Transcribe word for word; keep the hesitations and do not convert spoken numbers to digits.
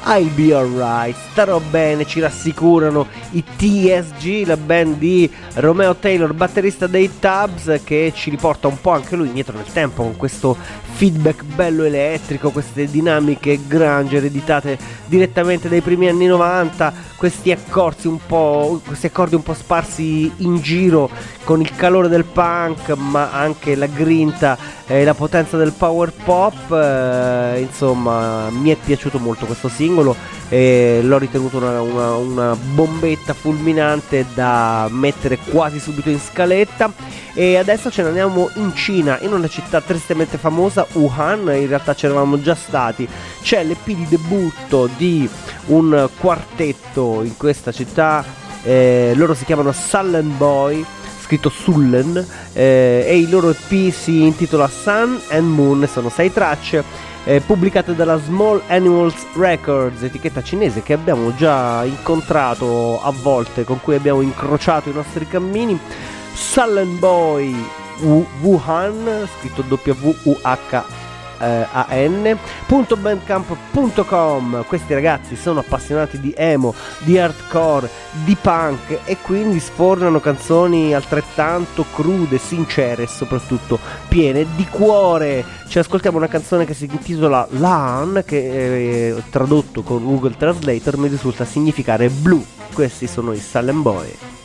I'll Be Alright. Starò bene, ci rassicurano i T S G, la band di Romeo Taylor, batterista dei Tubbs, che ci riporta un po' anche lui indietro nel tempo con questo feedback bello elettrico, queste dinamiche grunge ereditate direttamente dai primi anni novanta, questi accordi un po', questi accordi un po' sparsi in giro con il calore del punk, ma anche la grinta e la potenza del power pop. Eh, insomma, mi è piaciuto molto questo singolo e l'ho ritenuto una, una, una bombetta fulminante da mettere quasi subito in scaletta. E adesso ce ne andiamo in Cina, in una città tristemente famosa, Wuhan. In realtà c'eravamo già stati. C'è l'E P di debutto di un quartetto in questa città, eh, loro si chiamano Sullen Boy, scritto Sullen, eh, e il loro E P si intitola Sun and Moon. Sono sei tracce eh, pubblicate dalla Small Animals Records, etichetta cinese che abbiamo già incontrato a volte, con cui abbiamo incrociato i nostri cammini. Sullen Boy Wuhan, scritto W U H A N punto bandcamp punto com. Questi ragazzi sono appassionati di emo, di hardcore, di punk, e quindi sfornano canzoni altrettanto crude, sincere e soprattutto piene di cuore. Ci ascoltiamo una canzone che si intitola Lan, che eh, tradotto con Google Translator mi risulta significare blu. Questi sono i Sullen Boy.